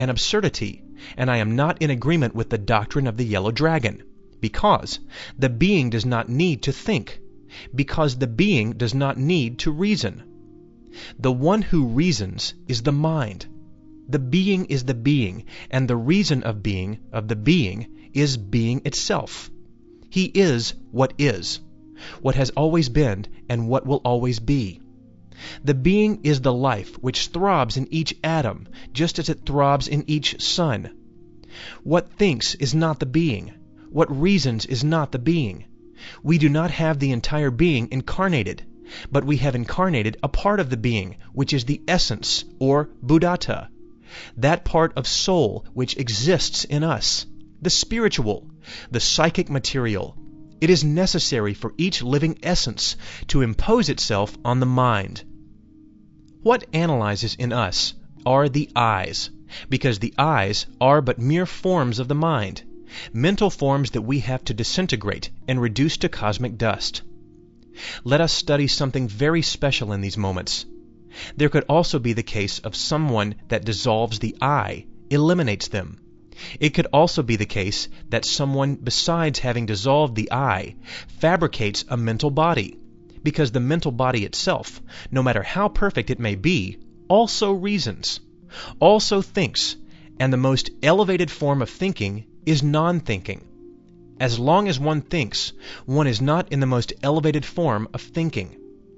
an absurdity, and I am not in agreement with the doctrine of the yellow dragon, because the being does not need to think, because the being does not need to reason. The one who reasons is the mind. The being is the being, and the reason of the being is being itself. He is, what has always been, and what will always be. The being is the life which throbs in each atom, just as it throbs in each sun. What thinks is not the being. What reasons is not the being. We do not have the entire being incarnated, but we have incarnated a part of the being, which is the essence, or Buddhata, that part of soul which exists in us, the spiritual, the psychic material. It is necessary for each living essence to impose itself on the mind. What analyzes in us are the eyes, because the eyes are but mere forms of the mind, mental forms that we have to disintegrate and reduce to cosmic dust. Let us study something very special in these moments. There could also be the case of someone that dissolves the eye, eliminates them. It could also be the case that someone, besides having dissolved the eye, fabricates a mental body, because the mental body itself, no matter how perfect it may be, also reasons, also thinks, and the most elevated form of thinking is non-thinking. As long as one thinks, one is not in the most elevated form of thinking.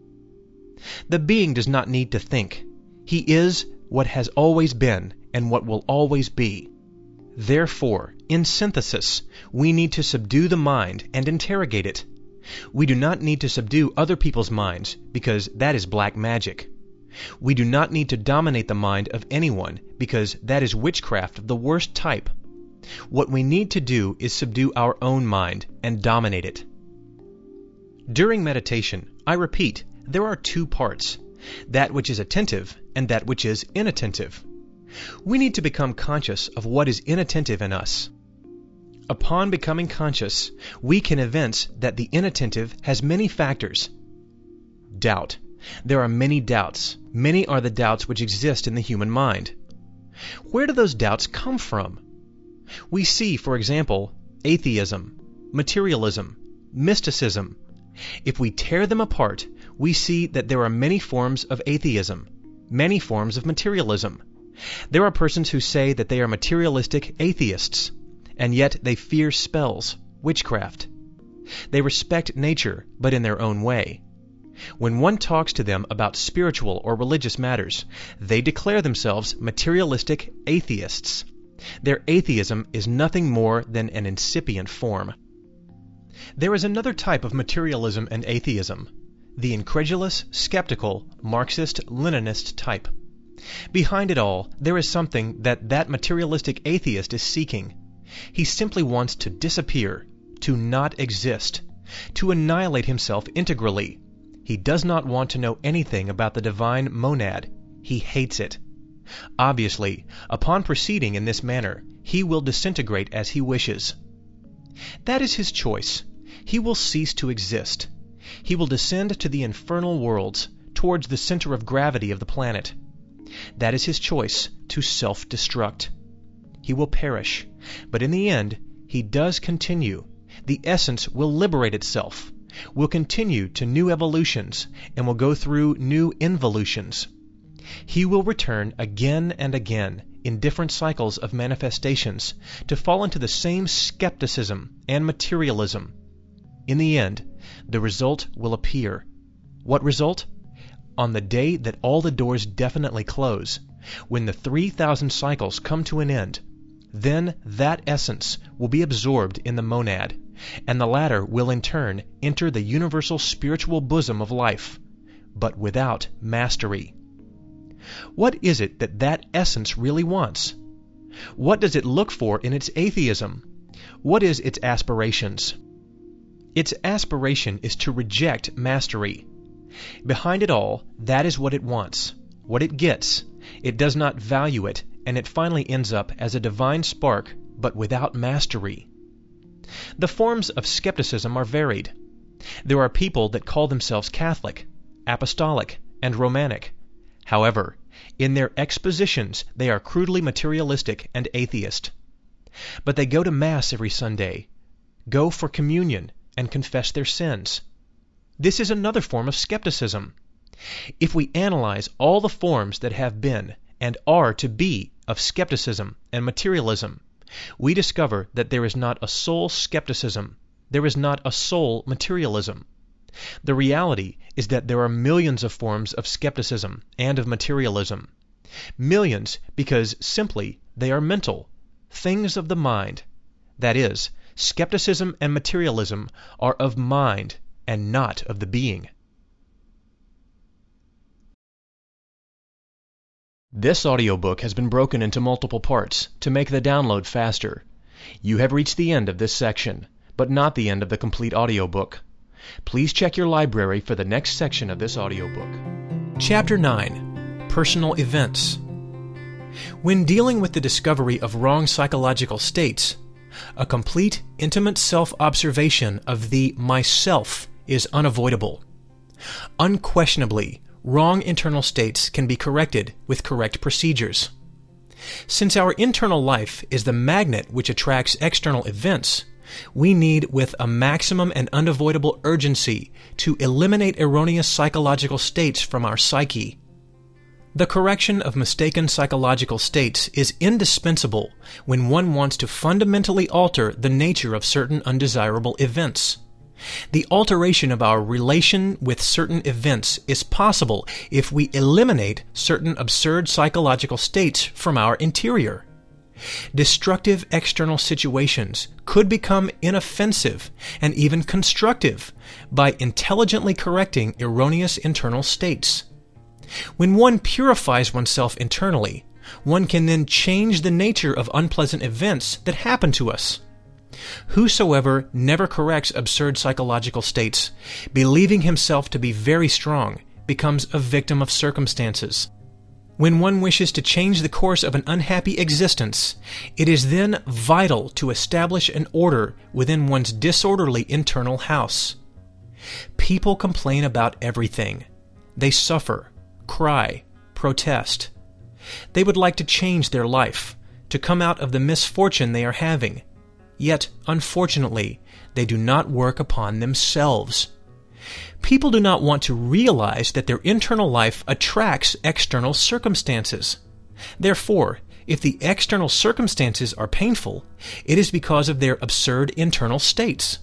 The being does not need to think. He is what has always been and what will always be. Therefore, in synthesis, we need to subdue the mind and interrogate it. We do not need to subdue other people's minds, because that is black magic. We do not need to dominate the mind of anyone, because that is witchcraft of the worst type. What we need to do is subdue our own mind and dominate it. During meditation, I repeat, there are two parts, that which is attentive and that which is inattentive. We need to become conscious of what is inattentive in us. Upon becoming conscious, we can evince that the inattentive has many factors. Doubt. There are many doubts. Many are the doubts which exist in the human mind. Where do those doubts come from? We see, for example, atheism, materialism, mysticism. If we tear them apart, we see that there are many forms of atheism, many forms of materialism. There are persons who say that they are materialistic atheists, and yet they fear spells, witchcraft. They respect nature, but in their own way. When one talks to them about spiritual or religious matters, they declare themselves materialistic atheists. Their atheism is nothing more than an incipient form. There is another type of materialism and atheism, the incredulous, skeptical, Marxist-Leninist type. Behind it all, there is something that materialistic atheist is seeking. He simply wants to disappear, to not exist, to annihilate himself integrally. He does not want to know anything about the divine monad. He hates it. Obviously, upon proceeding in this manner, he will disintegrate as he wishes. That is his choice. He will cease to exist. He will descend to the infernal worlds, towards the center of gravity of the planet. That is his choice, to self-destruct. He will perish, but in the end, he does continue. The essence will liberate itself, will continue to new evolutions, and will go through new involutions. He will return again and again in different cycles of manifestations to fall into the same skepticism and materialism. In the end, the result will appear. What result? On the day that all the doors definitely close, when the 3,000 cycles come to an end, then that essence will be absorbed in the monad, and the latter will in turn enter the universal spiritual bosom of life, but without mastery. What is it that essence really wants? What does it look for in its atheism? What is its aspirations? Its aspiration is to reject mastery. Behind it all, that is what it wants, what it gets. It does not value it, and it finally ends up as a divine spark, but without mastery. The forms of skepticism are varied. There are people that call themselves Catholic, Apostolic, and Romanic. However, In their expositions, they are crudely materialistic and atheist. But they go to Mass every Sunday, go for communion, and confess their sins. This is another form of skepticism. If we analyze all the forms that have been and are to be of skepticism and materialism, we discover that there is not a soul skepticism, there is not a soul materialism. The reality is that there are millions of forms of skepticism and of materialism. Millions because simply they are mental, things of the mind. That is, skepticism and materialism are of mind and not of the being. This audiobook has been broken into multiple parts to make the download faster. You have reached the end of this section, but not the end of the complete audiobook. Please check your library for the next section of this audiobook. Chapter 9. Personal Events. When dealing with the discovery of wrong psychological states, a complete, intimate self-observation of the myself is unavoidable. Unquestionably, wrong internal states can be corrected with correct procedures. Since our internal life is the magnet which attracts external events, we need with a maximum and unavoidable urgency to eliminate erroneous psychological states from our psyche. The correction of mistaken psychological states is indispensable when one wants to fundamentally alter the nature of certain undesirable events. The alteration of our relation with certain events is possible if we eliminate certain absurd psychological states from our interior. Destructive external situations could become inoffensive and even constructive by intelligently correcting erroneous internal states. When one purifies oneself internally, one can then change the nature of unpleasant events that happen to us. Whosoever never corrects absurd psychological states, believing himself to be very strong, becomes a victim of circumstances. When one wishes to change the course of an unhappy existence, it is then vital to establish an order within one's disorderly internal house. People complain about everything. They suffer, cry, protest. They would like to change their life, to come out of the misfortune they are having. Yet, unfortunately, they do not work upon themselves. People do not want to realize that their internal life attracts external circumstances. Therefore, if the external circumstances are painful, it is because of their absurd internal states.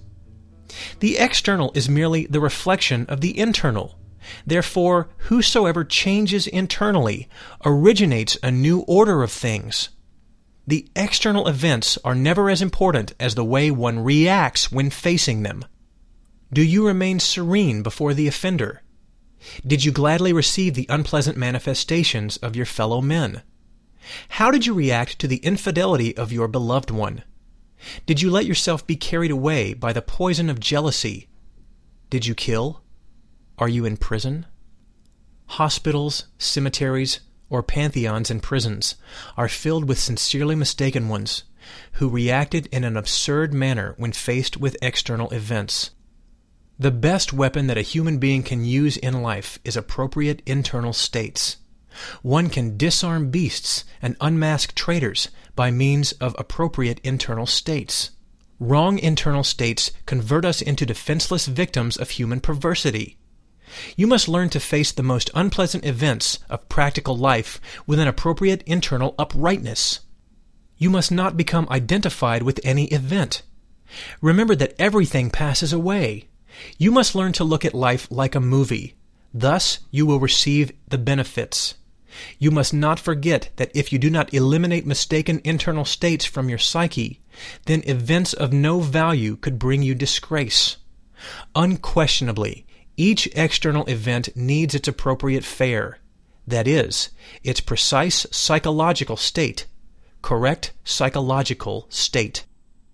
The external is merely the reflection of the internal. Therefore, whosoever changes internally originates a new order of things. The external events are never as important as the way one reacts when facing them. Do you remain serene before the offender? Did you gladly receive the unpleasant manifestations of your fellow men? How did you react to the infidelity of your beloved one? Did you let yourself be carried away by the poison of jealousy? Did you kill? Are you in prison? Hospitals, cemeteries, or pantheons and prisons are filled with sincerely mistaken ones who reacted in an absurd manner when faced with external events. The best weapon that a human being can use in life is appropriate internal states. One can disarm beasts and unmask traitors by means of appropriate internal states. Wrong internal states convert us into defenseless victims of human perversity. You must learn to face the most unpleasant events of practical life with an appropriate internal uprightness. You must not become identified with any event. Remember that everything passes away. You must learn to look at life like a movie. Thus, you will receive the benefits. You must not forget that if you do not eliminate mistaken internal states from your psyche, then events of no value could bring you disgrace. Unquestionably, each external event needs its appropriate fare, that is, its precise psychological state, correct psychological state.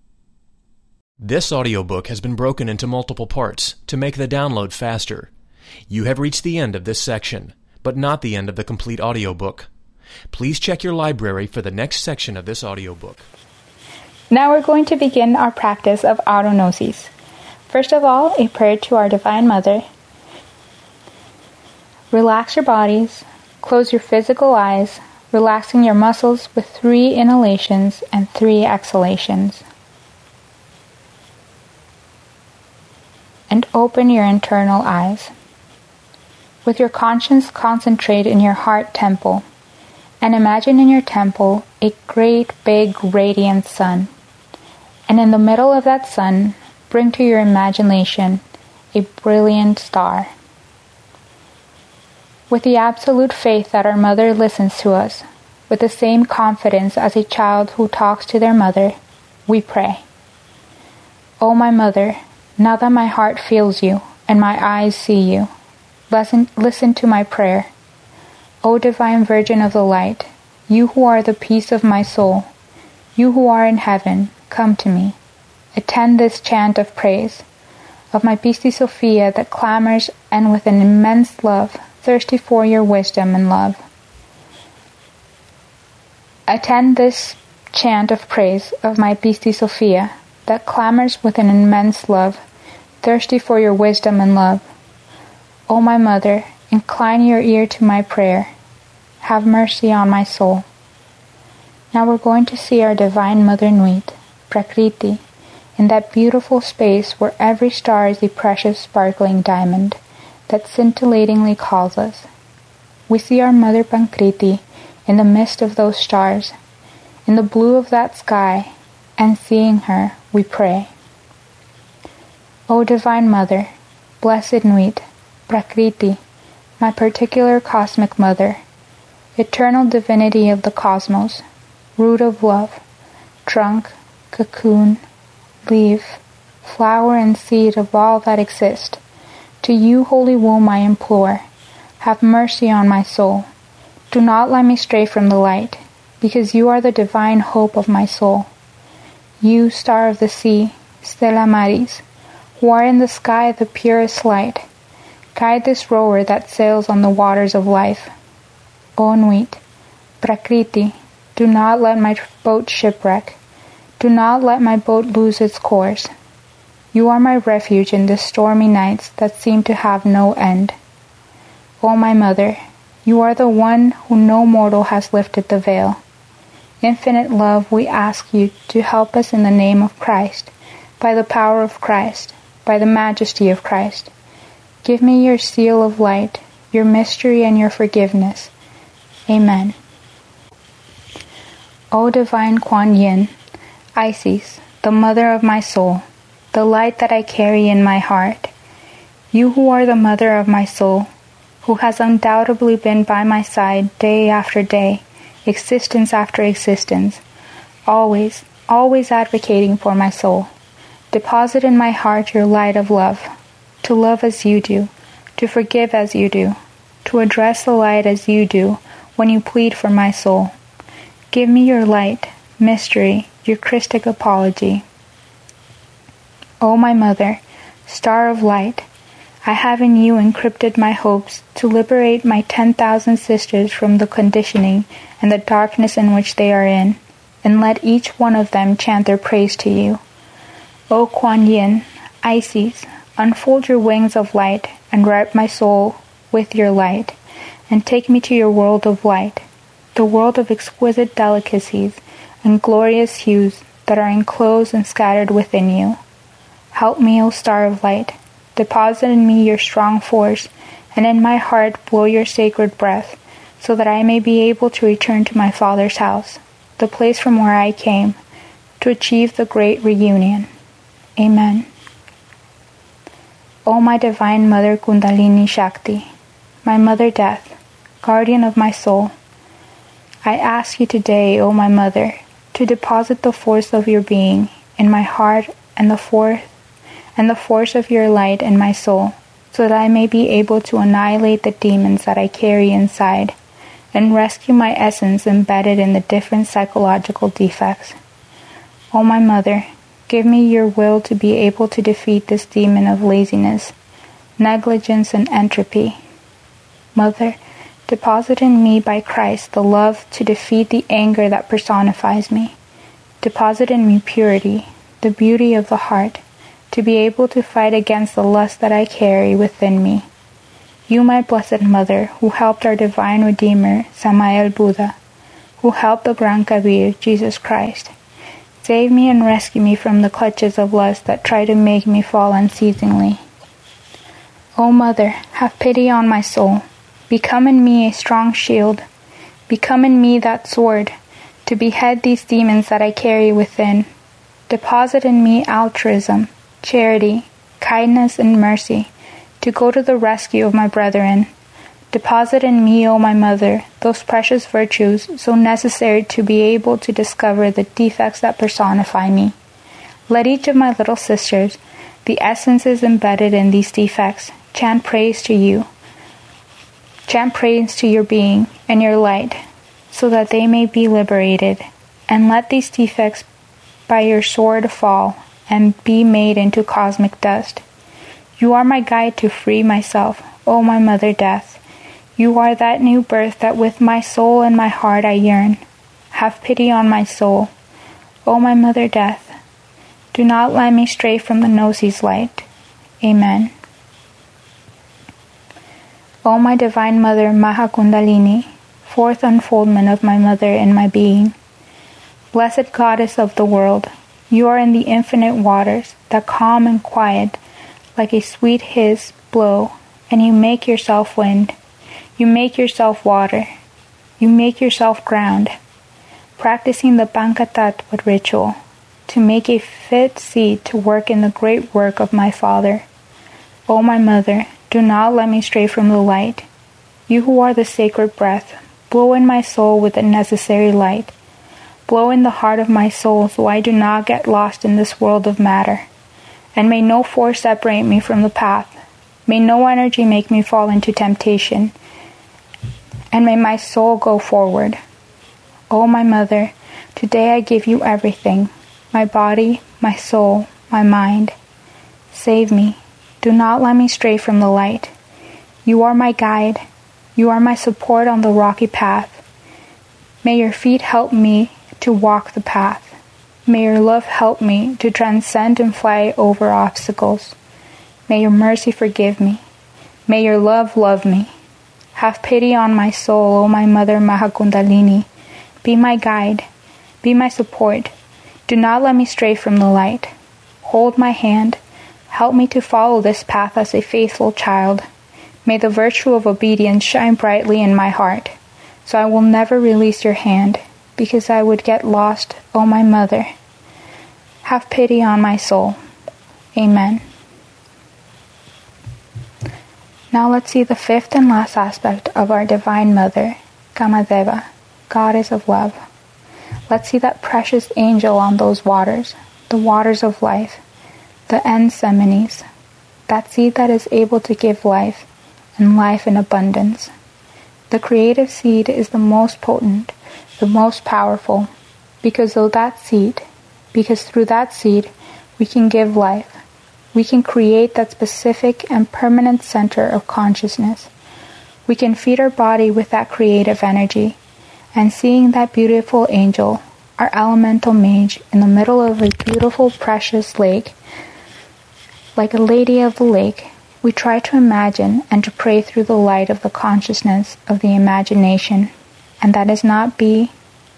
This audiobook has been broken into multiple parts to make the download faster. You have reached the end of this section, but not the end of the complete audiobook. Please check your library for the next section of this audiobook. Now we're going to begin our practice of autognosis. First of all, a prayer to our Divine Mother. Relax your bodies, Close your physical eyes, relaxing your muscles with 3 inhalations and 3 exhalations. And open your internal eyes. With your conscience, concentrate in your heart temple, and imagine in your temple a great big radiant sun. And in the middle of that sun, bring to your imagination a brilliant star. With the absolute faith that our mother listens to us, with the same confidence as a child who talks to their mother, we pray. O my mother, now that my heart feels you and my eyes see you, listen to my prayer. O Divine Virgin of the Light, you who are the peace of my soul, you who are in heaven, come to me. Attend this chant of praise of my Pistis Sophia that clamors and with an immense love, thirsty for your wisdom and love. Attend this chant of praise of my Pistis Sophia that clamors with an immense love, thirsty for your wisdom and love. O my mother, incline your ear to my prayer. Have mercy on my soul. Now we're going to see our Divine Mother Nuit, Prakriti, in that beautiful space where every star is a precious sparkling diamond that scintillatingly calls us. We see our Mother Pankriti in the midst of those stars, in the blue of that sky, and seeing her, we pray. O Divine Mother, Blessed Nuit, Prakriti, my particular cosmic mother, eternal divinity of the cosmos, root of love, trunk, cocoon, leaf, flower and seed of all that exist, to you, Holy Womb, I implore, have mercy on my soul. Do not let me stray from the light, because you are the divine hope of my soul. You, star of the sea, Stella Maris, who are in the sky the purest light, guide this rower that sails on the waters of life. O Nuit, Prakriti, do not let my boat shipwreck. Do not let my boat lose its course. You are my refuge in the stormy nights that seem to have no end. O my mother, you are the one who no mortal has lifted the veil. Infinite love, we ask you to help us in the name of Christ, by the power of Christ, by the majesty of Christ. Give me your seal of light, your mystery and your forgiveness. Amen. O Divine Kuan Yin, Isis, the mother of my soul, the light that I carry in my heart, you who are the mother of my soul, who has undoubtedly been by my side day after day, existence after existence, always, always advocating for my soul. Deposit in my heart your light of love, to love as you do, to forgive as you do, to address the light as you do when you plead for my soul. Give me your light, mystery, your Christic apology. O my mother, star of light, I have in you encrypted my hopes to liberate my 10,000 sisters from the conditioning and the darkness in which they are in, and let each one of them chant their praise to you. O Kuan Yin, Isis, unfold your wings of light and wrap my soul with your light, and take me to your world of light, the world of exquisite delicacies and glorious hues that are enclosed and scattered within you. Help me, O star of light, deposit in me your strong force, and in my heart blow your sacred breath, so that I may be able to return to my Father's house, the place from where I came, to achieve the great reunion. Amen. O my Divine Mother Kundalini Shakti, my Mother Death, guardian of my soul, I ask you today, O my Mother, to deposit the force of your being in my heart and the force of your light in my soul, so that I may be able to annihilate the demons that I carry inside and rescue my essence embedded in the different psychological defects. O my Mother, give me your will to be able to defeat this demon of laziness, negligence, and entropy. Mother, deposit in me by Christ the love to defeat the anger that personifies me. Deposit in me purity, the beauty of the heart, to be able to fight against the lust that I carry within me. You, my blessed Mother, who helped our divine Redeemer, Samael Buddha, who helped the Gran Kabir, Jesus Christ. Save me and rescue me from the clutches of lust that try to make me fall unceasingly. O Mother, have pity on my soul. Become in me a strong shield. Become in me that sword, to behead these demons that I carry within. Deposit in me altruism, charity, kindness, and mercy, to go to the rescue of my brethren. Deposit in me, O my Mother, those precious virtues so necessary to be able to discover the defects that personify me. Let each of my little sisters, the essences embedded in these defects, chant praise to you. Chant praise to your being and your light, so that they may be liberated, and let these defects by your sword fall and be made into cosmic dust. You are my guide to free myself, O my Mother Death. You are that new birth that with my soul and my heart I yearn. Have pity on my soul, O my Mother Death. Do not let me stray from the Gnosis light. Amen. O my Divine Mother Mahakundalini, fourth unfoldment of my Mother in my being. Blessed Goddess of the world, you are in the infinite waters that calm and quiet like a sweet hiss blow, and you make yourself wind. You make yourself water. You make yourself ground, practicing the Panchatattva ritual to make a fit seed to work in the great work of my Father. O my Mother, do not let me stray from the light. You who are the sacred breath, blow in my soul with the necessary light. Blow in the heart of my soul so I do not get lost in this world of matter. And may no force separate me from the path. May no energy make me fall into temptation. And may my soul go forward. O my Mother, today I give you everything, my body, my soul, my mind. Save me. Do not let me stray from the light. You are my guide. You are my support on the rocky path. May your feet help me to walk the path. May your love help me to transcend and fly over obstacles. May your mercy forgive me. May your love love me. Have pity on my soul, O my Mother Mahakundalini. Be my guide. Be my support. Do not let me stray from the light. Hold my hand. Help me to follow this path as a faithful child. May the virtue of obedience shine brightly in my heart, so I will never release your hand, because I would get lost, O my Mother. Have pity on my soul. Amen. Now let's see the fifth and last aspect of our Divine Mother, Kamadeva, Goddess of Love. Let's see that precious angel on those waters, the waters of life, the Enseminis, that seed that is able to give life, and life in abundance. The creative seed is the most potent, the most powerful, because through that seed we can give life. We can create that specific and permanent center of consciousness. We can feed our body with that creative energy, and seeing that beautiful angel, our elemental mage, in the middle of a beautiful, precious lake, like a lady of the lake, we try to imagine and to pray through the light of the consciousness of the imagination, and let it not be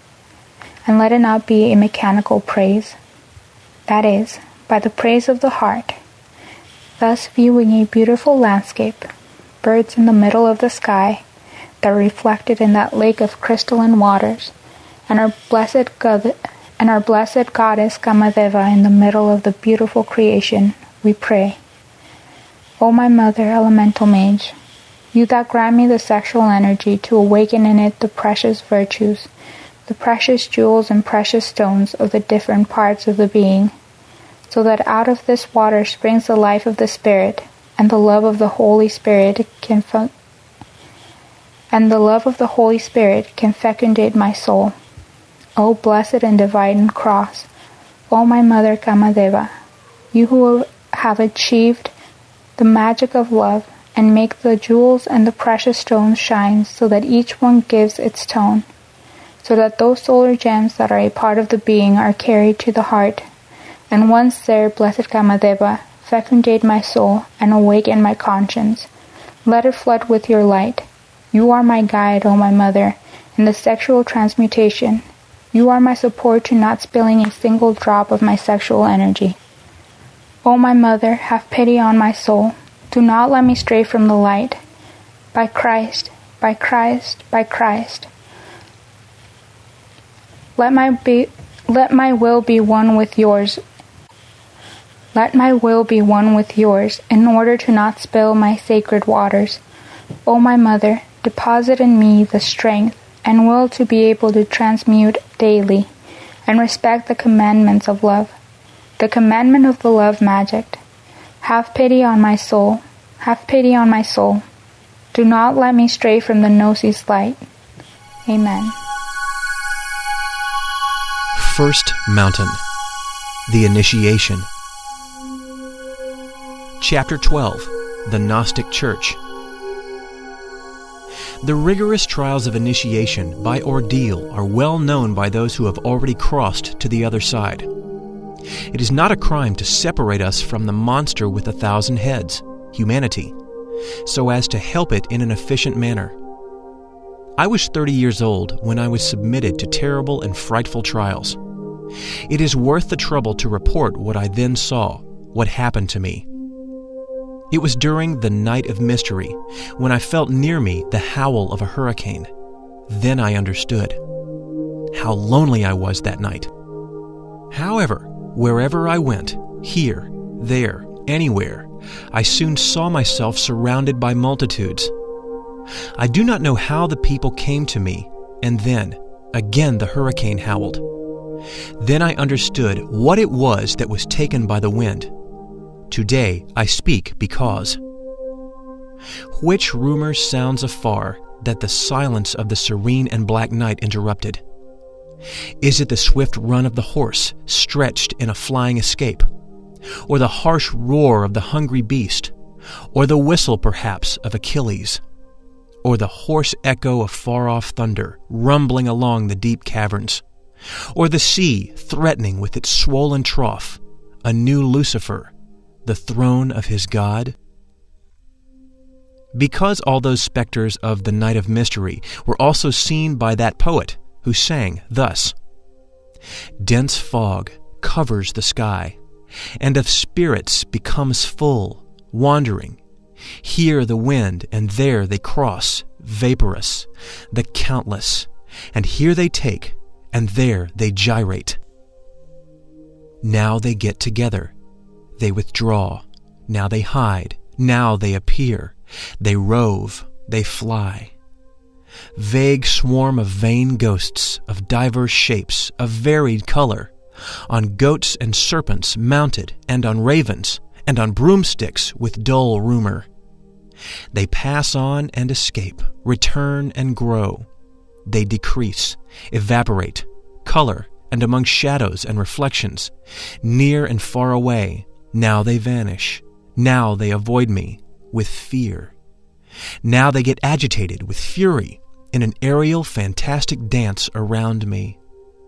a mechanical praise. That is, by the praise of the heart, thus viewing a beautiful landscape, birds in the middle of the sky that are reflected in that lake of crystalline waters, and our blessed goddess Kamadeva in the middle of the beautiful creation, we pray. O my Mother, elemental mage, you that grant me the sexual energy to awaken in it the precious virtues, the precious jewels and precious stones of the different parts of the being, so that out of this water springs the life of the Spirit, and the love of the Holy Spirit can fecundate my soul. O blessed and divine cross, O my Mother Kamadeva, you who have achieved the magic of love and make the jewels and the precious stones shine so that each one gives its tone, so that those solar gems that are a part of the being are carried to the heart, and once there, blessed Kamadeva, fecundate my soul and awaken my conscience, Let it flood with your light. You are my guide, O my mother, in the sexual transmutation. You are my support to not spilling a single drop of my sexual energy. O my mother, have pity on my soul. Do not let me stray from the light. By Christ, by Christ, by Christ. Let my will be one with yours. Let my will be one with yours, in order to not spill my sacred waters. O my mother, deposit in me the strength and will to be able to transmute daily, and respect the commandments of love, the commandment of the love magic. Have pity on my soul. Have pity on my soul. Do not let me stray from the Gnosis light. Amen. First Mountain. The Initiation. Chapter 12. The Gnostic Church. The rigorous trials of initiation by ordeal are well known by those who have already crossed to the other side. It is not a crime to separate us from the monster with 1,000 heads, humanity, so as to help it in an efficient manner. I was 30 years old when I was submitted to terrible and frightful trials. It is worth the trouble to report what I then saw, what happened to me. It was during the night of mystery, when I felt near me the howl of a hurricane. Then I understood how lonely I was that night. However, wherever I went, here, there, anywhere, I soon saw myself surrounded by multitudes. I do not know how the people came to me, and then, again the hurricane howled. Then I understood what it was that was taken by the wind. Today I speak because. Which rumor sounds afar that the silence of the serene and black night interrupted? Is it the swift run of the horse stretched in a flying escape? Or the harsh roar of the hungry beast? Or the whistle, perhaps, of Achilles? Or the hoarse echo of far-off thunder rumbling along the deep caverns? Or the sea threatening with its swollen trough a new Lucifer, the throne of his God? Because all those specters of the night of mystery were also seen by that poet who sang thus: dense fog covers the sky, and of spirits becomes full, wandering. Here the wind, and there they cross, vaporous, the countless, and here they take, and there they gyrate. Now they get together. They withdraw. Now they hide. Now they appear. They rove. They fly. Vague swarm of vain ghosts of diverse shapes, of varied color, on goats and serpents mounted, and on ravens, and on broomsticks with dull rumor. They pass on and escape, return and grow. They decrease, evaporate, color, and among shadows and reflections, near and far away. Now they vanish. Now they avoid me with fear. Now they get agitated with fury in an aerial fantastic dance around me.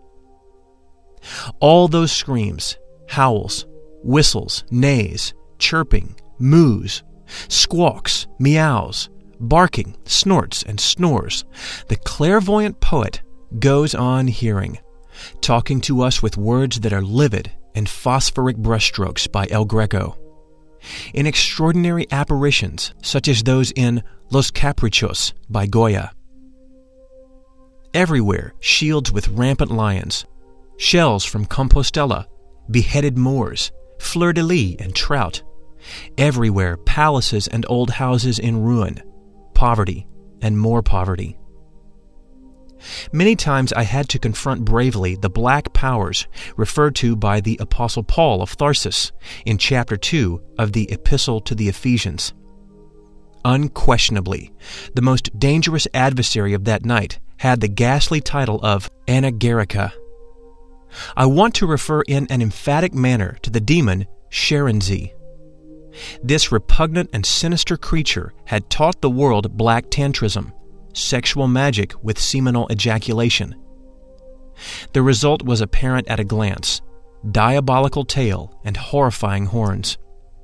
All those screams, howls, whistles, neighs, chirping, moos, squawks, meows, barking, snorts, and snores, the clairvoyant poet goes on hearing, talking to us with words that are livid and phosphoric brushstrokes by El Greco. In extraordinary apparitions, such as those in Los Caprichos by Goya. Everywhere, shields with rampant lions, shells from Compostela, beheaded Moors, fleur-de-lis and trout. Everywhere, palaces and old houses in ruin, poverty and more poverty. Many times I had to confront bravely the black powers referred to by the Apostle Paul of Tarsus in chapter 2 of the Epistle to the Ephesians. Unquestionably, the most dangerous adversary of that night had the ghastly title of Anagarika. I want to refer in an emphatic manner to the demon Sharenzi. This repugnant and sinister creature had taught the world black tantrism, sexual magic with seminal ejaculation. The result was apparent at a glance: diabolical tail and horrifying horns.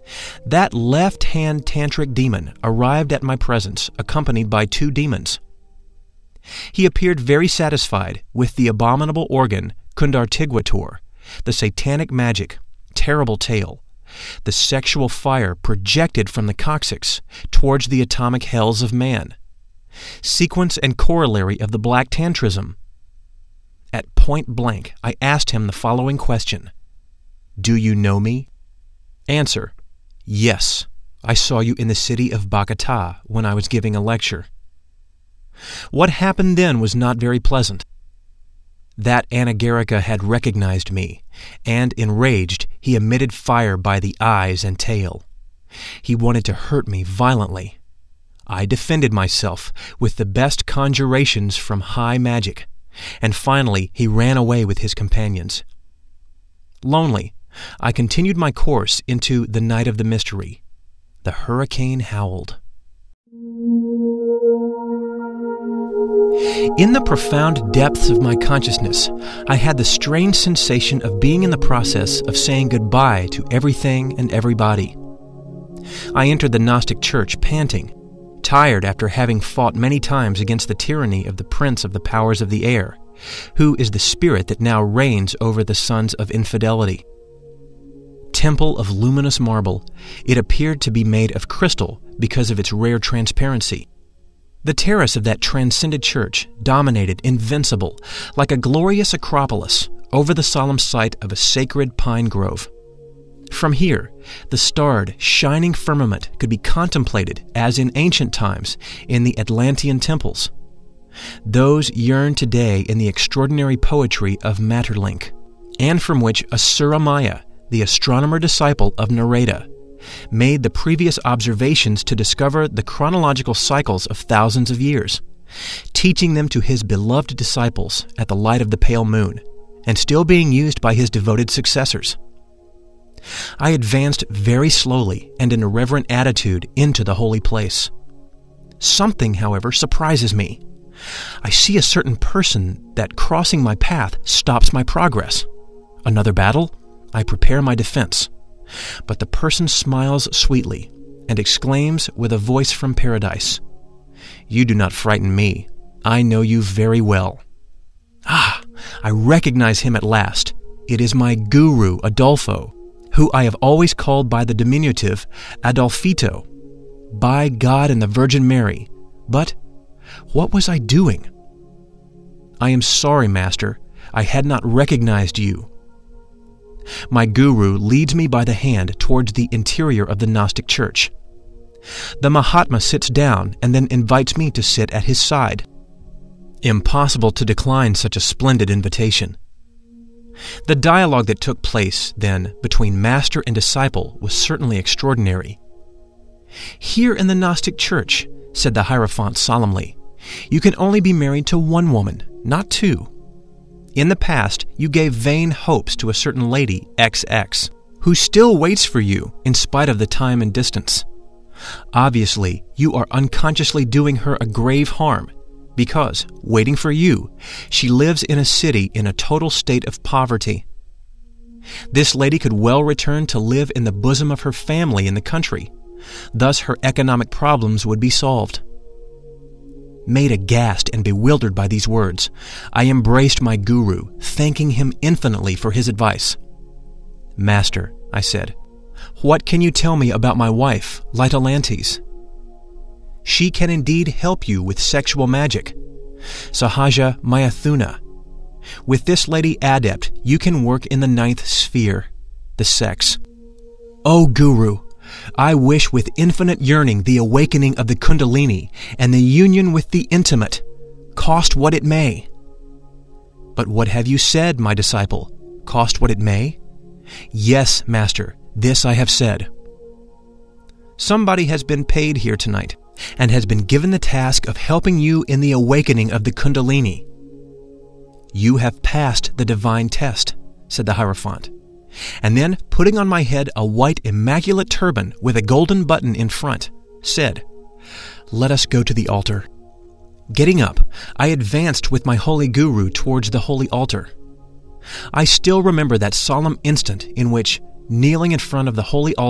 That left-hand tantric demon arrived at my presence accompanied by 2 demons. He appeared very satisfied with the abominable organ Kundartigwator, the satanic magic, terrible tale, the sexual fire projected from the coccyx towards the atomic hells of man, sequence and corollary of the black tantrism. At point blank, I asked him the following question: "Do you know me?" Answer: "Yes, I saw you in the city of Bogota when I was giving a lecture." What happened then was not very pleasant. That Anagarika had recognized me, and enraged, he emitted fire by the eyes and tail. He wanted to hurt me violently. I defended myself with the best conjurations from high magic, and finally he ran away with his companions. Lonely, I continued my course into the night of the mystery. The hurricane howled. In the profound depths of my consciousness, I had the strange sensation of being in the process of saying goodbye to everything and everybody. I entered the Gnostic church panting, tired after having fought many times against the tyranny of the prince of the powers of the air, who is the spirit that now reigns over the sons of infidelity. Temple of luminous marble, it appeared to be made of crystal because of its rare transparency. The terrace of that transcended church dominated, invincible, like a glorious acropolis, over the solemn site of a sacred pine grove. From here, the starred, shining firmament could be contemplated as in ancient times in the Atlantean temples. Those yearn today in the extraordinary poetry of Maeterlinck, and from which Asura Maya, the astronomer disciple of Narada, made the previous observations to discover the chronological cycles of thousands of years, teaching them to his beloved disciples at the light of the pale moon, and still being used by his devoted successors. I advanced very slowly and in a reverent attitude into the holy place. Something, however, surprises me. I see a certain person that, crossing my path, stops my progress. Another battle? I prepare my defense. But the person smiles sweetly and exclaims with a voice from paradise, "You do not frighten me. I know you very well." Ah, I recognize him at last. It is my guru, Adolfo, who I have always called by the diminutive Adolfito. By God and the Virgin Mary. But what was I doing? "I am sorry, Master. I had not recognized you." My guru leads me by the hand towards the interior of the Gnostic church. The Mahatma sits down and then invites me to sit at his side. Impossible to decline such a splendid invitation. The dialogue that took place, then, between master and disciple was certainly extraordinary. "Here in the Gnostic church," said the Hierophant solemnly, "you can only be married to one woman, not 2. In the past, you gave vain hopes to a certain lady, XX, who still waits for you in spite of the time and distance. Obviously, you are unconsciously doing her a grave harm, because, waiting for you, she lives in a city in a total state of poverty. This lady could well return to live in the bosom of her family in the country. Thus her economic problems would be solved." Made aghast and bewildered by these words, I embraced my guru, thanking him infinitely for his advice. "Master," I said, "what can you tell me about my wife, Lytolantes?" "She can indeed help you with sexual magic. Sahaja Mayathuna. With this lady adept, you can work in the 9th sphere, the sex. O Guru, I wish with infinite yearning the awakening of the Kundalini and the union with the intimate, cost what it may." "But what have you said, my disciple? Cost what it may?" "Yes, Master, this I have said." "Somebody has been paid here tonight, and has been given the task of helping you in the awakening of the Kundalini." "You have passed the divine test," said the Hierophant, and then, putting on my head a white immaculate turban with a golden button in front, said, "Let us go to the altar." Getting up, I advanced with my holy guru towards the holy altar. I still remember that solemn instant in which, kneeling in front of the holy altar,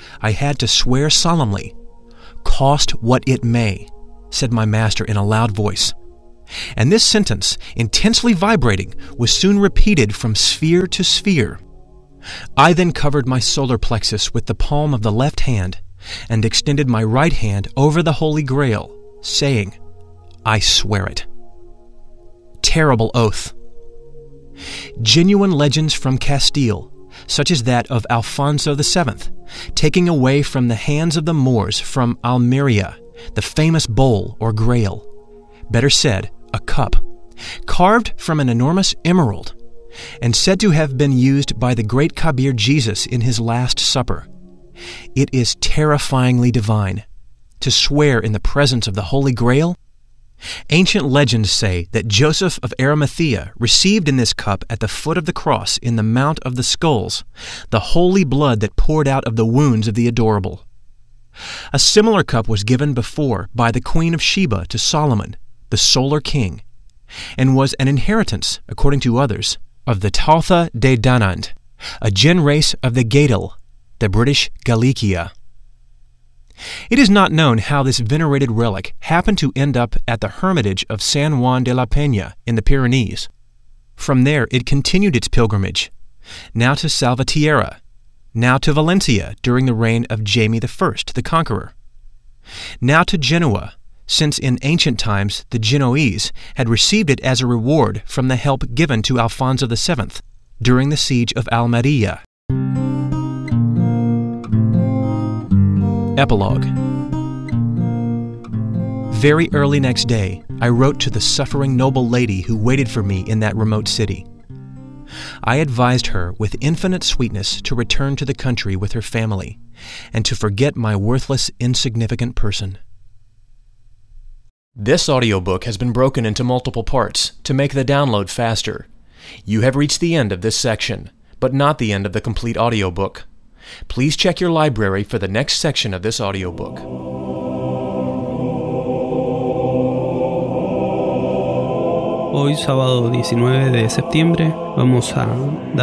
I had to swear solemnly. "Cost what it may," said my master in a loud voice. And this sentence, intensely vibrating, was soon repeated from sphere to sphere. I then covered my solar plexus with the palm of the left hand and extended my right hand over the Holy Grail, saying, "I swear it." Terrible oath. Genuine legends from Castile, such as that of Alfonso VII, taking away from the hands of the Moors from Almeria the famous bowl or grail, better said, a cup, carved from an enormous emerald, and said to have been used by the great Kabir Jesus in his Last Supper. It is terrifyingly divine. To swear in the presence of the Holy Grail? Ancient legends say that Joseph of Arimathea received in this cup at the foot of the cross in the Mount of the Skulls the holy blood that poured out of the wounds of the adorable. A similar cup was given before by the Queen of Sheba to Solomon, the solar king, and was an inheritance, according to others, of the Tautha de Danann, a gen race of the Gaedel, the British Galicia. It is not known how this venerated relic happened to end up at the hermitage of San Juan de la Peña in the Pyrenees. From there it continued its pilgrimage, now to Salvatierra, now to Valencia during the reign of Jaime I the Conqueror, now to Genoa, since in ancient times the Genoese had received it as a reward from the help given to Alfonso VII during the siege of Almeria. Epilogue. Very early next day, I wrote to the suffering noble lady who waited for me in that remote city. I advised her with infinite sweetness to return to the country with her family, and to forget my worthless, insignificant person. This audiobook has been broken into multiple parts to make the download faster. You have reached the end of this section, but not the end of the complete audiobook. Please check your library for the next section of this audiobook. Hoy, sábado 19 de septiembre, vamos a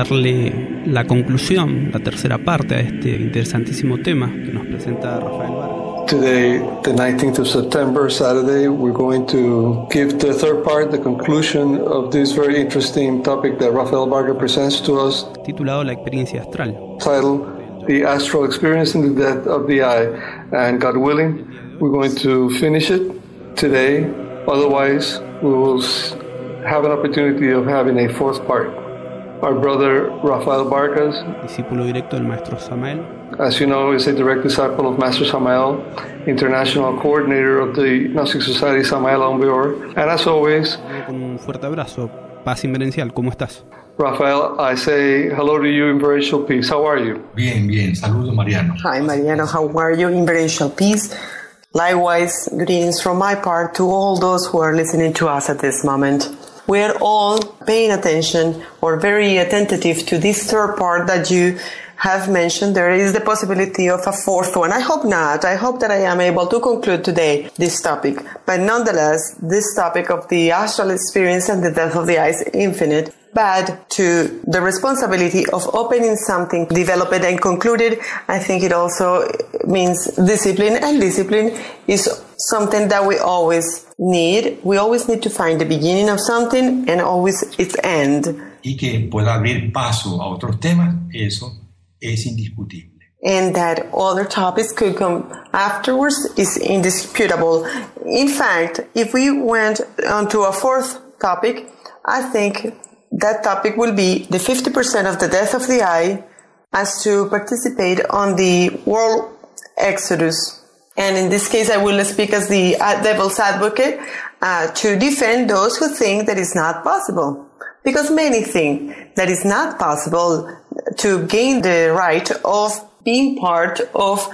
darle la conclusión, la tercera parte a este interesantísimo tema que nos presenta Rafael Vargas. Today, the 19th of September, Saturday, we're going to give the third part, the conclusion of this very interesting topic that Rafael Vargas presents to us. Titulado La experiencia astral. Title, The Astral Experience in the Death of the Eye. And God willing, we're going to finish it today. Otherwise, we will have an opportunity of having a fourth part. Our brother Rafael Vargas, discípulo directo del Maestro Samael, as you know, is a direct disciple of Master Samael, international coordinator of the Gnostic Society Samael Aumbeor. And as always, con un fuerte abrazo, paz inverencial, ¿cómo estás? Rafael, I say hello to you in Inverential Peace. How are you? Bien, bien. Saludos, Mariano. Hi, Mariano. How are you? Inverential Peace. Likewise, greetings from my part to all those who are listening to us at this moment. We are all paying attention or very attentive to this third part that you have mentioned. There is the possibility of a fourth one. I hope not. I hope that I am able to conclude today this topic. But nonetheless, this topic of the astral experience and the death of the eye is infinite. But to the responsibility of opening something, develop it and conclude it, I think it also means discipline. And discipline is something that we always need. We always need to find the beginning of something and always its end. Y que pueda abrir paso a otros temas, eso es indiscutible. And that other topics could come afterwards is indisputable. In fact, if we went on to a fourth topic, I think that topic will be the 50% of the death of the eye as to participate on the world exodus. And in this case, I will speak as the devil's advocate to defend those who think that it's not possible. Because many think that it's not possible to gain the right of being part of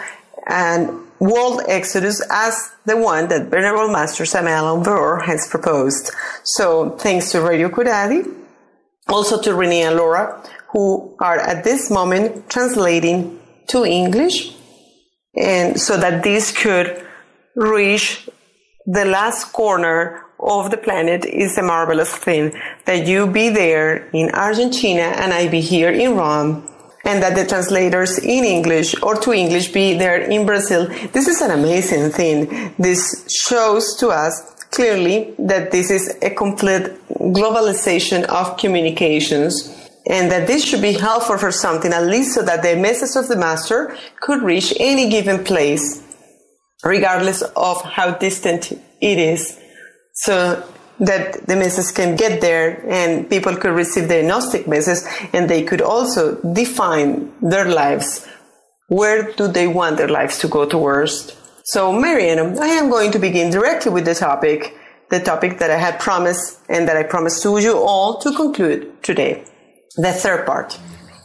an world exodus as the one that Venerable Master Samael Aumbeor has proposed. So thanks to Radio Kuradi, also to Renee and Laura, who are at this moment translating to English, and so that this could reach the last corner of the planet is a marvelous thing. That you be there in Argentina and I be here in Rome, and that the translators in English or to English be there in Brazil. This is an amazing thing. This shows to us clearly that this is a complete globalization of communications, and that this should be helpful for something, at least so that the message of the Master could reach any given place, regardless of how distant it is, so that the message can get there and people could receive the Gnostic message, and they could also define their lives. Where do they want their lives to go towards? So, Marianne, I am going to begin directly with the topic that I had promised and that I promised to you all to conclude today. The third part.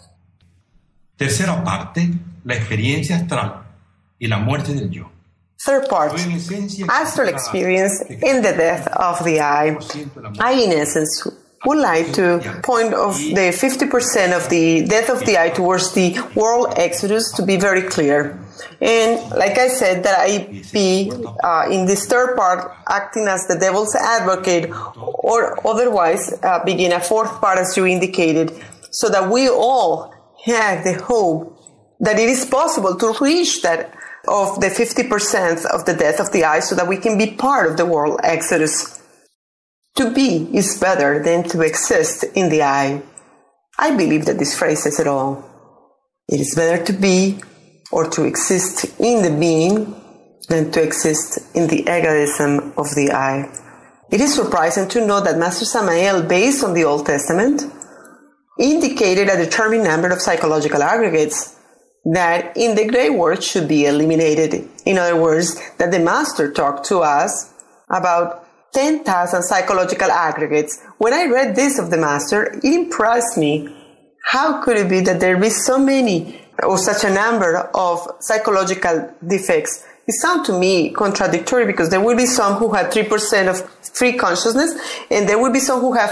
Tercera parte, la experiencia astral y la muerte del yo. Third part, astral experience in the death of the I. I, in essence, would like to point of the 50% of the death of the I towards the world exodus to be very clear. And like I said, that I be in this third part acting as the devil's advocate, or otherwise begin a fourth part as you indicated, so that we all have the hope that it is possible to reach that of the 50% of the death of the I, so that we can be part of the world exodus. To be is better than to exist in the I. I believe that this phrase says it all. It is better to be or to exist in the being than to exist in the egoism of the I. It is surprising to know that Master Samael, based on the Old Testament, indicated a determined number of psychological aggregates that in the Great World should be eliminated. In other words, that the Master talked to us about 10,000 psychological aggregates. When I read this of the Master, it impressed me. How could it be that there be so many or such a number of psychological defects? It sounds to me contradictory, because there will be some who have 3% of free consciousness, and there will be some who have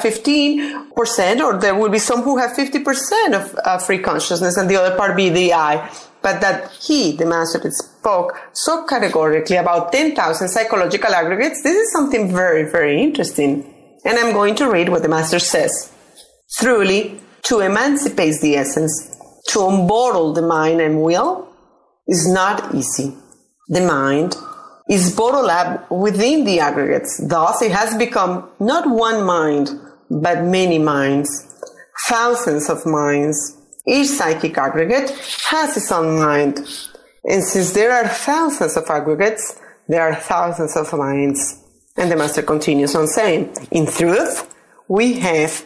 15%, or there will be some who have 50% of free consciousness, and the other part be the I. But that he, the Master, spoke so categorically about 10,000 psychological aggregates, this is something very, very interesting. And I'm going to read what the Master says. Truly, to emancipate the essence, to unbottle the mind and will, is not easy. The mind is bottled up within the aggregates. Thus, it has become not one mind, but many minds, thousands of minds. Each psychic aggregate has its own mind. And since there are thousands of aggregates, there are thousands of minds. And the Master continues on saying, in truth, we have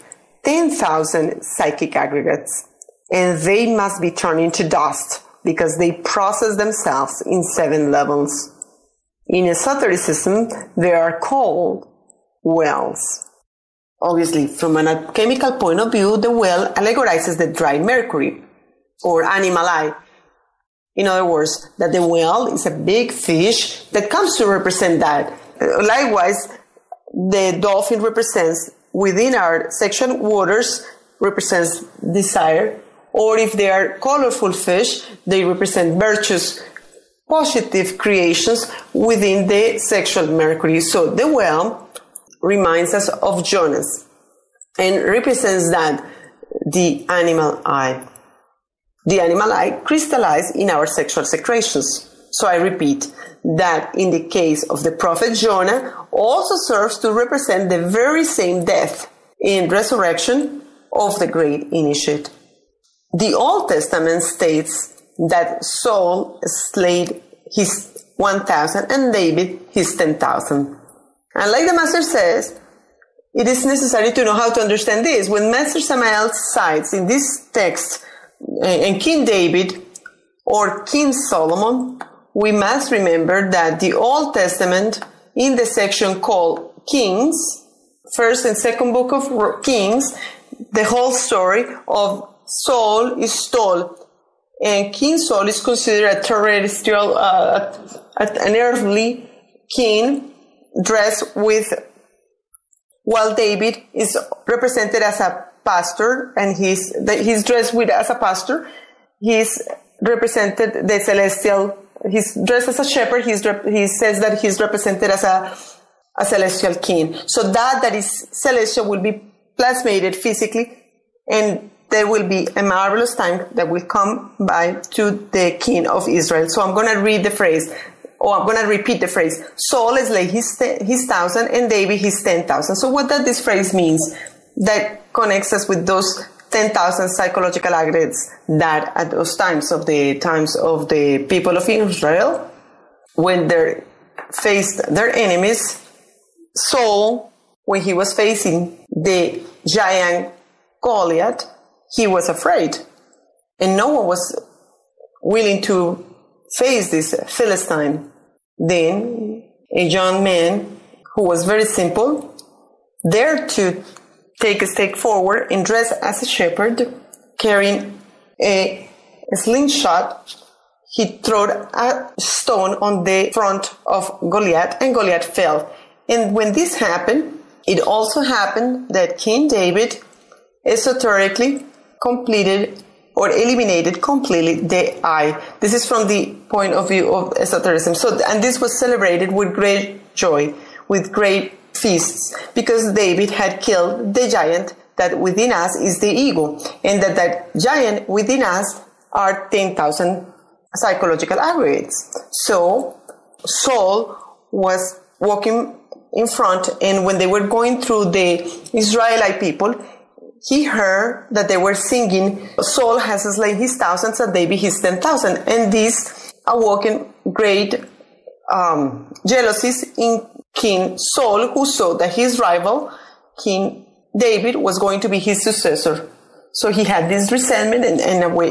10,000 psychic aggregates, and they must be turned into dust, because they process themselves in 7 levels. In esotericism, they are called wells. Obviously, from an alchemical point of view, the well allegorizes the dry mercury, or animal eye. In other words, that the well is a big fish that comes to represent that. Likewise, the dolphin represents, within our sexual waters, represents desire. Or if they are colorful fish, they represent virtuous, positive creations within the sexual mercury. So the well reminds us of Jonas and represents that, the animal eye. The animal eye crystallized in our sexual secretions. So I repeat, that in the case of the prophet Jonah also serves to represent the very same death in resurrection of the great initiate. The Old Testament states that Saul slayed his 1,000 and David his 10,000. And like the Master says, it is necessary to know how to understand this. When Master Samael cites in this text and King David or King Solomon, we must remember that the Old Testament, in the section called Kings, first and second book of Kings, the whole story of Saul is told, and King Saul is considered a terrestrial, an earthly king dressed with, while David is represented as a pastor, and he's dressed with as a pastor. He's represented the celestial. He's dressed as a shepherd. He says that he's represented as a celestial king. So that is celestial will be plasmated physically, and there will be a marvelous time that will come by to the king of Israel. So I'm going to read the phrase, or I'm going to repeat the phrase. Saul slayed his 1,000 and David his 10,000. So what does this phrase means that connects us with those 10,000 psychological aggregates that at those times of the people of Israel, when they faced their enemies, Saul, when he was facing the giant Goliath, he was afraid. And no one was willing to face this Philistine. Then a young man who was very simple dared to take a step forward and dress as a shepherd, carrying a slingshot. He threw a stone on the front of Goliath, and Goliath fell. And when this happened, it also happened that King David esoterically completed or eliminated completely the eye. This is from the point of view of esotericism. And this was celebrated with great joy, with great feasts, because David had killed the giant that within us is the ego, and that giant within us are 10,000 psychological aggregates. So Saul was walking in front, and when they were going through the Israelite people, he heard that they were singing, Saul has slain his thousands and David his 10,000. And this awoken great jealousies in King Saul, who saw that his rival, King David, was going to be his successor. So he had this resentment and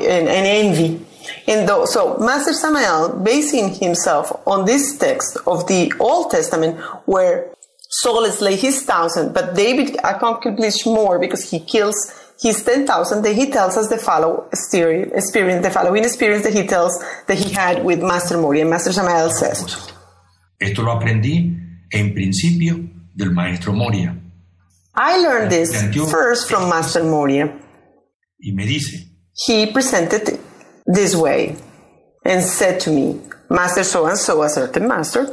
envy. So Master Samael, basing himself on this text of the Old Testament, where Saul slayed his 1,000, but David accomplished more because he kills his 10,000, then he tells us the following experience that he tells that he had with Master Moria. Master Samael says, Esto lo aprendí en principio del Maestro Moria. I learned this first from Master Moria. Y me dice, he presented this way and said to me, Master so-and-so, a certain master,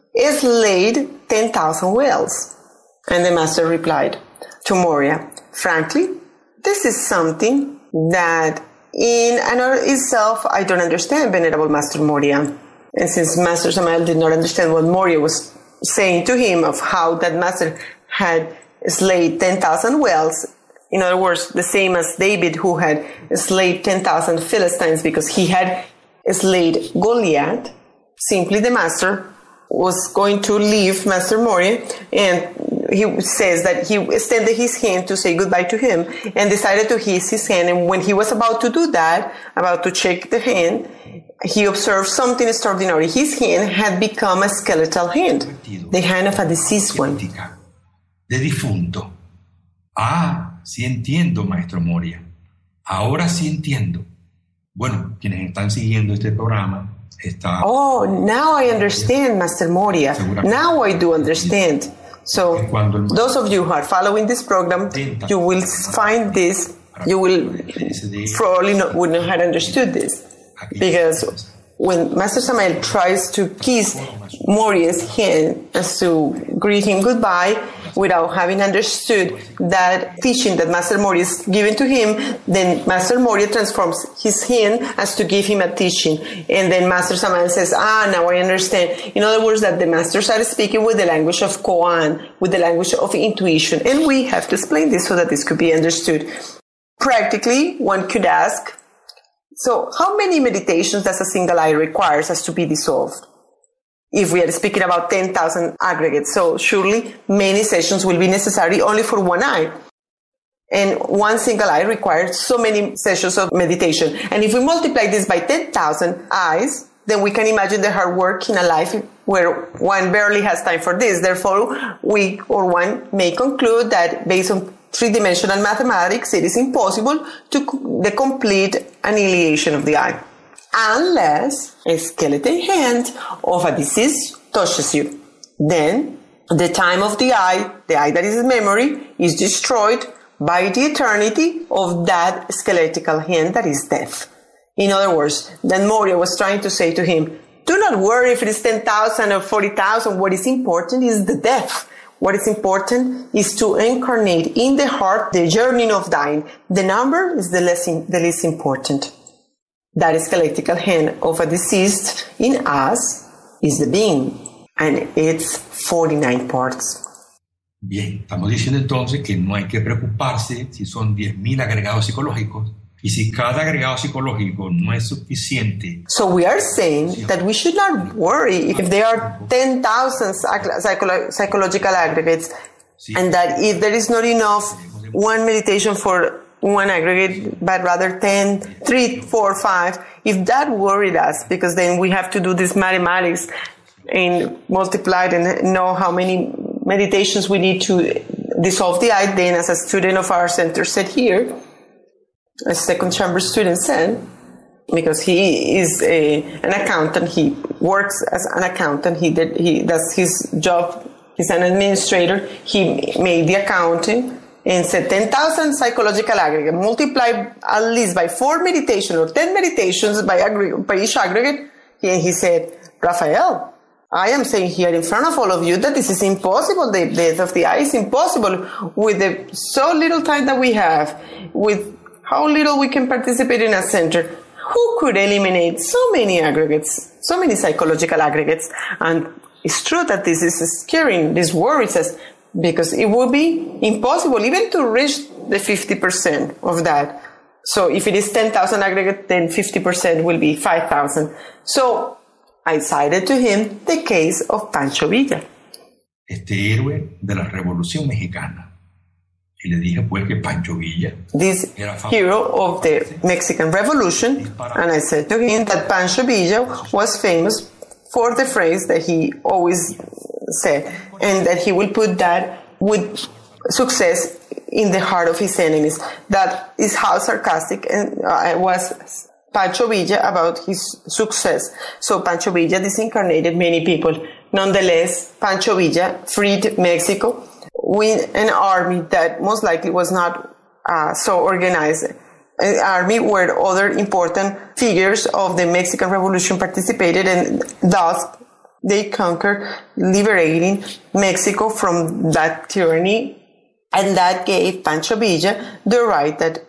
slayed 10,000 whales. And the master replied to Moria, frankly, this is something that in and of itself I don't understand, Venerable Master Moria. And since Master Samael did not understand what Moria was saying to him of how that master had slayed 10,000 whales, in other words, the same as David, who had slayed 10,000 Philistines because he had slayed Goliath, simply the master was going to leave Master Moria, and he says that he extended his hand to say goodbye to him and decided to kiss his hand. And when he was about to do that, about to shake the hand, he observed something extraordinary. His hand had become a skeletal hand, the hand of a deceased one. De difunto. Ah, sí entiendo, Maestro Moria. Ahora sí entiendo. Bueno, quienes están siguiendo este programa, oh, now I understand, Master Moria. Now I do understand. So, those of you who are following this program, you will find this, you will probably would not have understood this. Because when Master Samael tries to kiss Moria's hand as to greet him goodbye, without having understood that teaching that Master Moria is given to him, then Master Moria transforms his hand as to give him a teaching. And then Master Samael says, now I understand. In other words, that the masters are speaking with the language of Koan, with the language of intuition. And we have to explain this so that this could be understood. Practically, one could ask, so how many meditations does a single eye require as to be dissolved? If we are speaking about 10,000 aggregates, so surely many sessions will be necessary only for one eye. And one single eye requires so many sessions of meditation. And if we multiply this by 10,000 eyes, then we can imagine the hard work in a life where one barely has time for this. Therefore, one may conclude that based on three-dimensional mathematics, it is impossible to the complete annihilation of the eye, unless a skeleton hand of a deceased touches you. Then the time of the eye that is memory, is destroyed by the eternity of that skeletal hand that is death. In other words, then Moria was trying to say to him, do not worry if it is 10,000 or 40,000. What is important is the death. What is important is to incarnate in the heart the yearning of dying. The number is the least important. That skeletal hand of a deceased in us is the being, and it's 49 parts. Bien, estamos diciendo entonces que no hay que preocuparse si son 10.000 agregados psicológicos y si cada agregado psicológico no es suficiente. So we are saying that we should not worry if there are 10,000 psychological aggregates, and that if there is not enough one meditation for one aggregate, but rather 10, 3, 4, 5, if that worried us, because then we have to do this mathematics and multiply it and know how many meditations we need to dissolve the I. Then, as a student of our center said here, a second chamber student said, because he is an accountant, he works as an accountant, he does his job, he's an administrator, he made the accounting and said 10,000 psychological aggregate, multiply at least by 4 meditation or 10 meditations by each aggregate, and he said, Rafael, I am saying here in front of all of you that this is impossible. The death of the I is impossible with the so little time that we have, with how little we can participate in a center. Who could eliminate so many aggregates, so many psychological aggregates? And it's true that this is scaring, this worries us, because it would be impossible even to reach the 50% of that. So if it is 10,000 aggregate, then 50% will be 5,000. So I cited to him the case of Pancho Villa. Este héroe de la Revolución Mexicana. Y le dije pues que Pancho Villa, this hero of the Mexican Revolution, and I said to him that Pancho Villa was famous for the phrase that he always said, and that he will put that with success in the heart of his enemies. That is how sarcastic was Pancho Villa about his success. So Pancho Villa disincarnated many people. Nonetheless, Pancho Villa freed Mexico with an army that most likely was not so organized. An army where other important figures of the Mexican Revolution participated, and thus they conquered, liberating Mexico from that tyranny. And that gave Pancho Villa the right that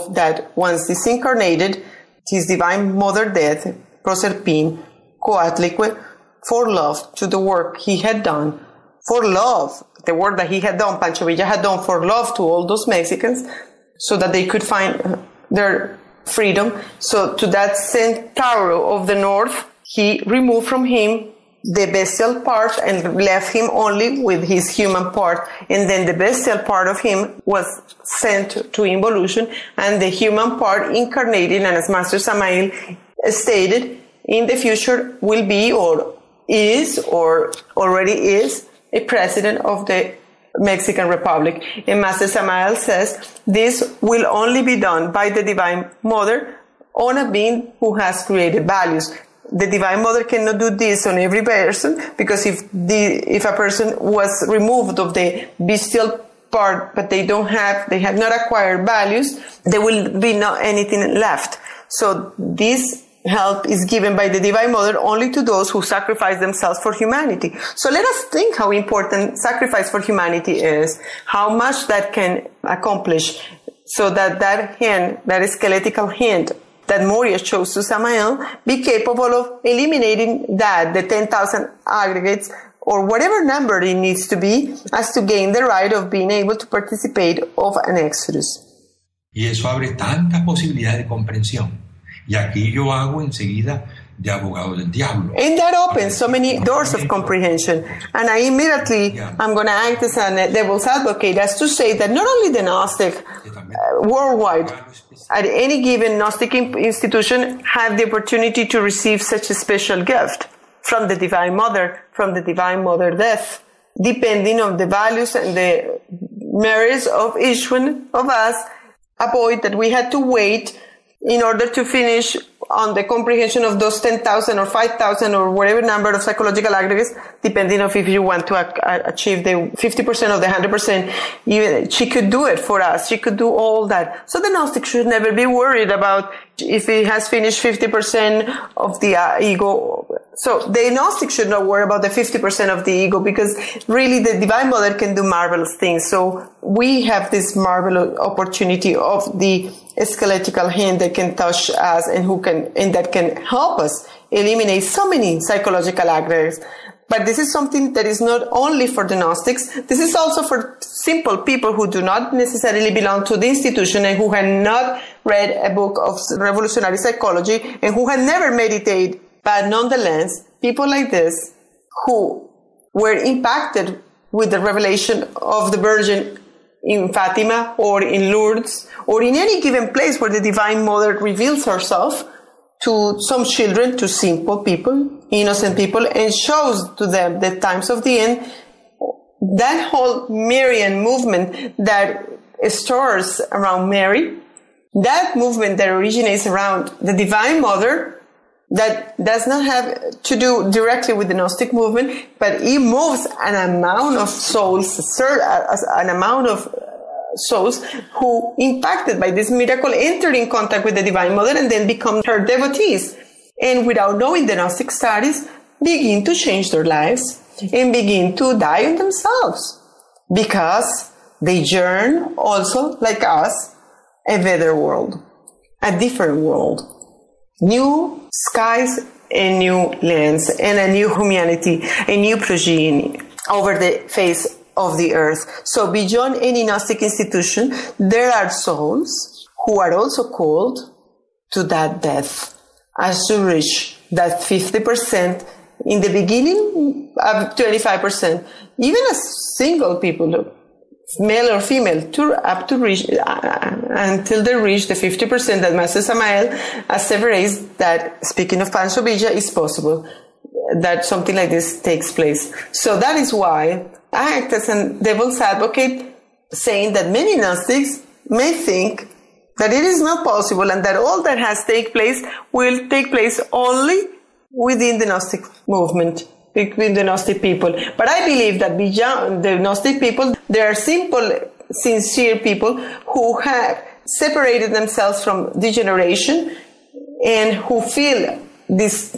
once disincarnated, his divine mother death, Proserpine, Coatlicue, for love to the work he had done, for love, the work that he had done, Pancho Villa had done for love to all those Mexicans, so that they could find their freedom. So to that Centauro of the North, he removed from him the bestial part and left him only with his human part. And then the bestial part of him was sent to involution, and the human part incarnated, and as Master Samael stated, in the future will be or is or already is a president of the Mexican Republic. And Master Samael says this will only be done by the Divine Mother on a being who has created values. The Divine Mother cannot do this on every person, because if a person was removed of the bestial part, but they have not acquired values, there will be not anything left. So this help is given by the Divine Mother only to those who sacrifice themselves for humanity. So let us think how important sacrifice for humanity is, how much that can accomplish, so that hand, that skeletal hand that Moria chose to Samael, be capable of eliminating the 10,000 aggregates, or whatever number it needs to be, as to gain the right of being able to participate of an exodus. Y eso abre tantas posibilidades de comprensión. Y aquí yo hago enseguida de abogado del diablo. And that opens so many doors of comprehension. And I immediately, I'm going to act as a devil's advocate, as to say that not only the Gnostic worldwide, at any given Gnostic institution, have the opportunity to receive such a special gift from the Divine Mother, from the Divine Mother Death, depending on the values and the merits of each one of us. Avoid that we had to wait in order to finish on the comprehension of those 10,000 or 5,000 or whatever number of psychological aggregates, depending on if you want to achieve the 50% of the 100%. Even she could do it for us. She could do all that. So the Gnostic should never be worried about if he has finished 50% of the ego So the Gnostic should not worry about the 50% of the ego, because really the Divine Mother can do marvelous things. So we have this marvelous opportunity of the skeletal hand that can touch us and that can help us eliminate so many psychological aggregates. But this is something that is not only for the Gnostics. This is also for simple people who do not necessarily belong to the institution and who have not read a book of revolutionary psychology and who have never meditated. But nonetheless, people like this who were impacted with the revelation of the Virgin in Fatima or in Lourdes or in any given place where the Divine Mother reveals herself to some children, to simple people, innocent people, and shows to them the times of the end. That whole Marian movement that stirs around Mary, that movement that originates around the Divine Mother, that does not have to do directly with the Gnostic movement, but it moves an amount of souls, an amount of souls who, impacted by this miracle, enter in contact with the Divine Mother and then become her devotees. And without knowing the Gnostic studies, begin to change their lives and begin to die on themselves, because they yearn also, like us, a better world, a different world. New skies and new lands and a new humanity, a new progeny over the face of the earth. So beyond any Gnostic institution, there are souls who are also called to that death, as to reach that 50%, in the beginning, 25%, even as single people, male or female, up to reach until they reach the 50% that Master Samael asseverates that, speaking of Pancho Villa, is possible that something like this takes place. So that is why I act as a devil's advocate, saying that many Gnostics may think that it is not possible and that all that has taken place will take place only within the Gnostic movement, between the Gnostic people. But I believe that beyond the Gnostic people, there are simple, sincere people who have separated themselves from degeneration and who feel this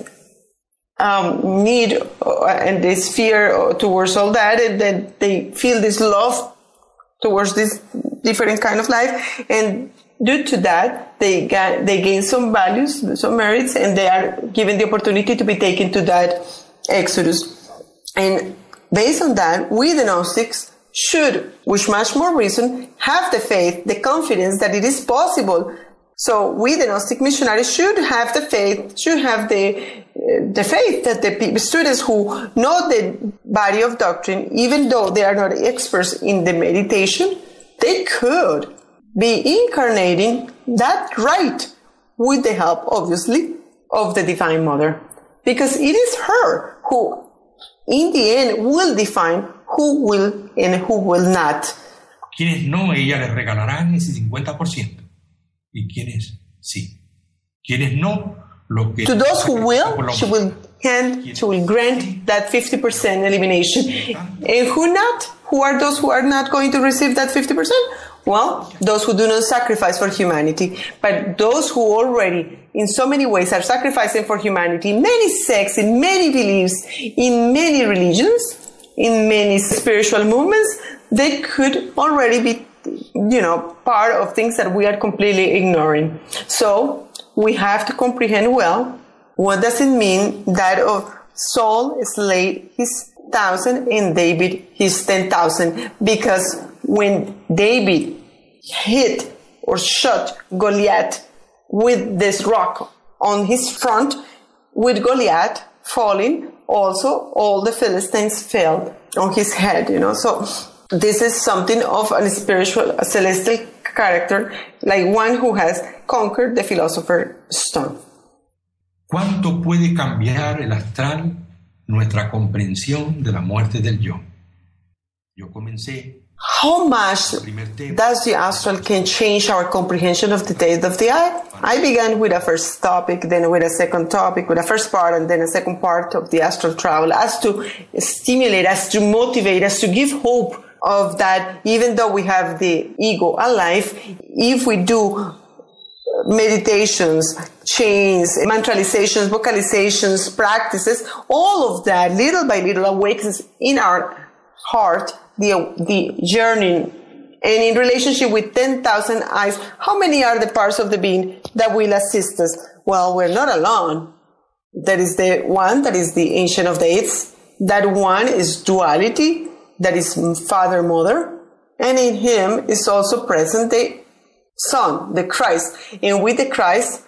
need and this fear towards all that, and then they feel this love towards this different kind of life, and due to that they gain some values, some merits, and they are given the opportunity to be taken to that exodus. And based on that, we the Gnostics should, with much more reason, have the faith, the confidence that it is possible. So we the Gnostic missionaries should have the faith, should have the faith that the students who know the body of doctrine, even though they are not experts in the meditation, they could be incarnating that right with the help, obviously, of the Divine Mother. Because it is her who, in the end, will define who will and who will not. Quienes no, ella les regalarán ese 50%. Y quienes sí. Quienes no, lo que... To those who will, she will grant that 50% elimination. And who not? Who are those who are not going to receive that 50%? Well, those who do not sacrifice for humanity. But those who already, in so many ways, are sacrificing for humanity, in many sects, in many beliefs, in many religions, in many spiritual movements, they could already be, part of things that we are completely ignoring. So we have to comprehend well, what does it mean that of Saul slayed his 1,000 and David his 10,000? Because when David hit or shot Goliath with this rock on his front, with Goliath falling, also all the Philistines fell on his head, So this is something of a spiritual, a celestial character, like one who has conquered the Philosopher's Stone. ¿Cuánto puede cambiar el astral nuestra comprensión de la muerte del yo? Yo comencé. How much does the astral can change our comprehension of the death of the I? I began with a first topic, then with a second topic, with a first part, and then a second part of the astral travel, as to stimulate, as to motivate, as to give hope of that, even though we have the ego alive, if we do meditations, chains, mantralizations, vocalizations, practices, all of that little by little awakens in our heart the yearning. And in relationship with 10,000 eyes, how many are the parts of the being that will assist us? Well, we're not alone. There is the one that is the Ancient of Days. That one is duality, that is Father, Mother. And in him is also present the Son, the Christ. And with the Christ,